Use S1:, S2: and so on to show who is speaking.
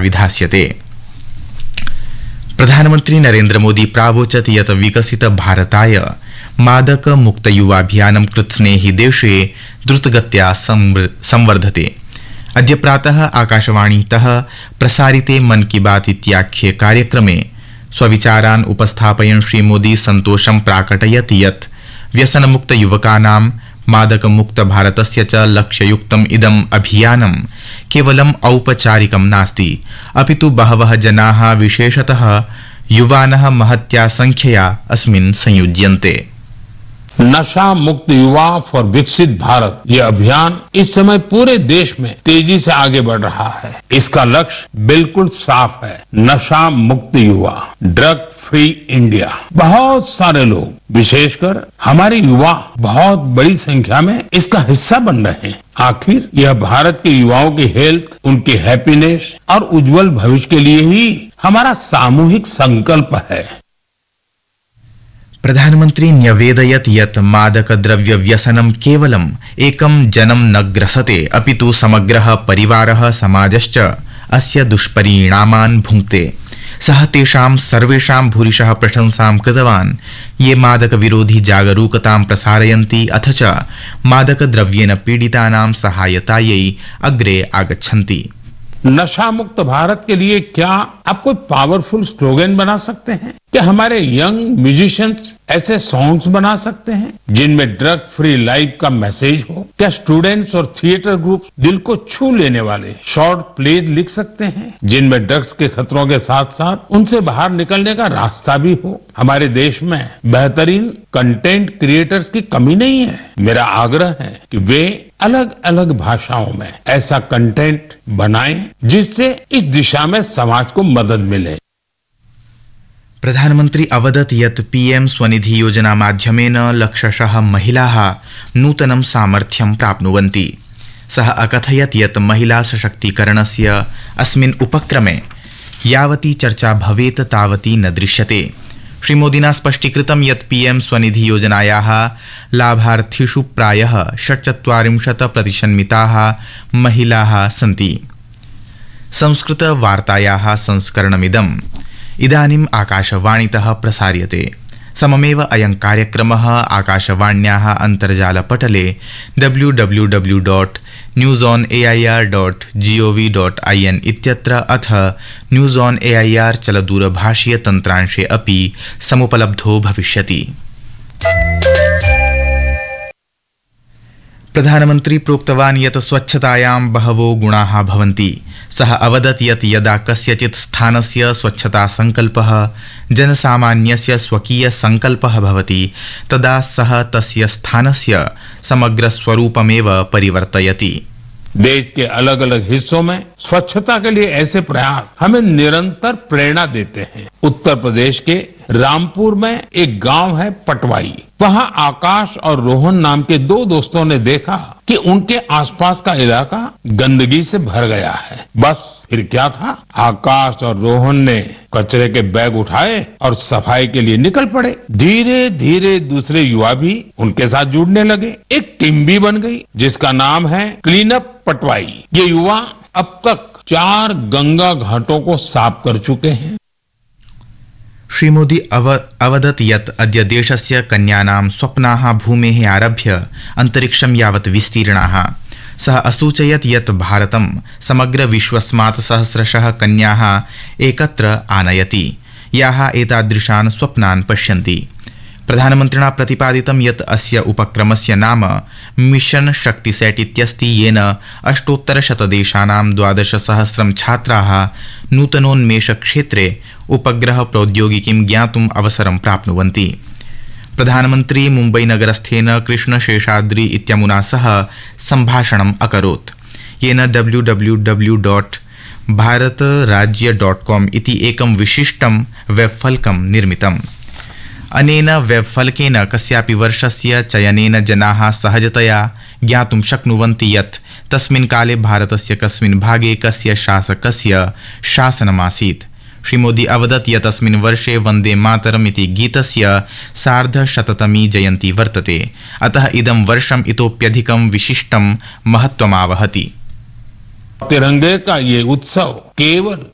S1: विधास्यते। प्रधानमन्त्री नरेन्द्र मोदी प्रावोचत् यत् विकसित भारताय मादक मुक्त युवाभियानं कृत्स्नेहि देशे द्रुतगत्या संवर्धते। अद्य प्रातः आकाशवाणीतः प्रसारिते मन की बात इत्याख्ये कार्यक्रमे स्वविचारान् उपस्थापयन् श्रीमोदी सन्तोषं प्राकटयत् यत् व्यसनमुक्त युवकानां मादकमुक्त भारतस्य च लक्ष्ययुक्तम् इदम् अभियानं केवलम् औपचारिकं नास्ति, अपितु बहवः जनाः विशेषतः युवानः महत्या संख्यया अस्मिन् संयुज्यन्ते।
S2: नशा मुक्त युवा फॉर विकसित भारत ये अभियान इस समय पूरे देश में तेजी से आगे बढ़ रहा है। इसका लक्ष्य बिल्कुल साफ है, नशा मुक्त युवा, ड्रग फ्री इंडिया। बहुत सारे लोग, विशेषकर हमारे युवा बहुत बड़ी संख्या में इसका हिस्सा बन रहे हैं। आखिर यह भारत के युवाओं की हेल्थ, उनकी हैप्पीनेस और उज्जवल भविष्य के लिए ही हमारा सामूहिक संकल्प है।
S1: प्रधानमन्त्री न्यवेदयत् यत् मादकद्रव्य व्यसनं केवलम् एकं जनं न ग्रसते, अपितु समग्रः परिवारः समाजश्च अस्य दुष्परिणामान् भुङ्क्ते। सः तेषां सर्वेषां भूरिशः प्रशंसां कृतवान् ये मादकविरोधी जागरूकतां प्रसारयन्ति अथ च मादकद्रव्येन पीडितानां सहायतायै अग्रे आगच्छन्ति।
S2: नशा मुक्त भारत के लिए क्या आप कोई पावरफुल स्लोगन बना सकते हैं? क्या हमारे यंग म्यूजिशियंस ऐसे सॉन्ग्स बना सकते हैं जिनमें ड्रग फ्री लाइफ का मैसेज हो? क्या स्टूडेंट्स और थिएटर ग्रुप दिल को छू लेने वाले शॉर्ट प्लेज लिख सकते हैं जिनमें ड्रग्स के खतरों के साथ साथ उनसे बाहर निकलने का रास्ता भी हो? हमारे देश में बेहतरीन कंटेंट क्रिएटर्स की कमी नहीं है। मेरा आग्रह है कि वे अलग अलग भाषाओं में ऐसा कंटेंट बनाएं जिससे इस दिशा में समाज को मदद मिले।
S1: प्रधानमन्त्री अवदत् यत् पीएम स्वनिधि योजना माध्यमेन लक्षशः महिलाः नूतनं सामर्थ्यं प्राप्नुवन्ति। सः अकथयत् यत् महिला सशक्तीकरणस्य अस्मिन् उपक्रमे यावती चर्चा भवेत् तावती न दृश्यते। श्रीमोदिना स्पष्टीकृतं यत् पीएम स्वनिधि योजनायाः लाभार्थिषु प्रायः 46% महिलाः सन्ति। संस्कृत वार्तायाः संस्करणमिदम् इदानीम् आकाशवाणीतः प्रसार्यते। सममेव अयं कार्यक्रमः आकाशवाण्याः अन्तर्जालपटले www.newsonair.gov.in इत्यत्र अथ न्यूज़ ऑन एआईआर चलदूरभाषीय तन्त्रांशे अपि समुपलब्धो भविष्यति। प्रधानमन्त्री प्रोक्तवान् यत् स्वच्छतायां बहवो गुणाः भवन्ति। सः अवदत् यत् यदा कस्यचित् स्थानस्य स्वच्छता संकल्पः जनसामान्यस्य स्वकीय संकल्पः भवति तदा सः तस्य स्थानस्य समग्र स्वरूपमेव परिवर्तयति।
S2: देश के अलग अलग हिस्सों में स्वच्छता के लिए ऐसे प्रयास हमें निरंतर प्रेरणा देते हैं। उत्तर प्रदेश के रामपुर में एक गांव है पटवाई। वहां आकाश और रोहन नाम के दो दोस्तों ने देखा कि उनके आसपास का इलाका गंदगी से भर गया है। बस फिर क्या था, आकाश और रोहन ने कचरे के बैग उठाए और सफाई के लिए निकल पड़े। धीरे धीरे दूसरे युवा भी उनके साथ जुड़ने लगे। एक टीम भी बन गई जिसका नाम है क्लीन अप पटवाई। ये युवा अब तक 4 गंगा घाटों को साफ कर चुके हैं।
S1: श्रीमोदी अवदत् यत् अद्य देशस्य कन्यानां स्वप्नाः भूमेः आरभ्य अन्तरिक्षं यावत् विस्तीर्णाः। सः असूचयत् यत् भारतं समग्र विश्वस्मात् सहस्रशः कन्याः एकत्र आनयति याः एतादृशान् स्वप्नान् पश्यन्ति। प्रधानमन्त्रिणा प्रतिपादितं यत् अस्य उपक्रमस्य नाम मिशन शक्तिसेट् इत्यस्ति, येन 800 देशानां 12,000 छात्राः नूतनोन्मेषक्षेत्रे उपग्रह प्रौद्योगिकीं ज्ञातुम् अवसरं प्राप्नुवन्ति। प्रधानमन्त्री मुम्बईनगरस्थेन कृष्णशेषाद्रि इत्यमुना सह सम्भाषणम् अकरोत्, येन www.bharatrajya.com इति एकं विशिष्टं वेबफलकं निर्मितम्। अनेन वेबफलकेन कस्यापि वर्षस्य चयनेन जनाः सहजतया ज्ञातुं शक्नुवन्ति यत् तस्मिन् काले भारतस्य कस्मिन् भागे कस्य शासकस्य शासनमासीत्। श्रीमोदी अवदत् यत् अस्मिन् वर्षे वन्दे मातरम् इति गीतस्य 150तमी जयन्ती वर्तते, अतः इदं वर्षम् इतोप्यधिकं विशिष्टं महत्त्वमावहति।
S2: तिरंगे का ये उत्सव केवल